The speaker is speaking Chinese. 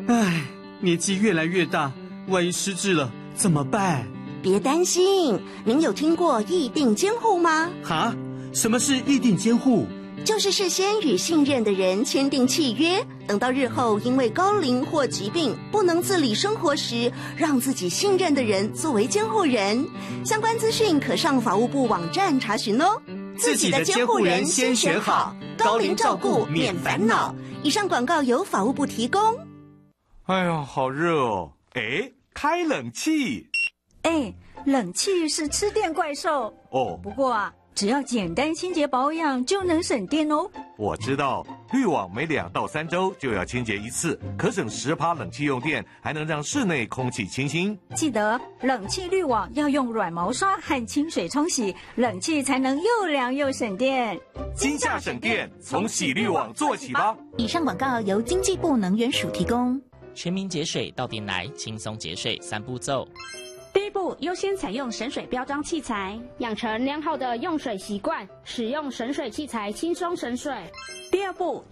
唉，年纪越来越大，万一失智了怎么办？ 别担心，您有听过议定监护吗？ 哈？什么是议定监护？ 就是事先与信任的人签订契约，等到日后因为高龄或疾病不能自理生活时，让自己信任的人作为监护人。相关资讯可上法务部网站查询哦。 自己的监护人先选好，高龄照顾免烦恼。 以上广告由法务部提供。 哎呀，好热哦！哎，开冷气。 哎，冷气是吃电怪兽哦。 不过啊，只要简单清洁保养就能省电哦。 我知道，滤网每2到3周就要清洁一次，可省10%冷气用电，还能让室内空气清新。 记得冷气滤网要用软毛刷和清水冲洗，冷气才能又凉又省电。 今夏省电，从洗滤网做起吧。 以上广告由经济部能源署提供。 全民节水到点来，轻松节税3步骤。 第一步，优先采用省水标章器材，养成良好的用水习惯，使用省水器材轻松省水。第二步，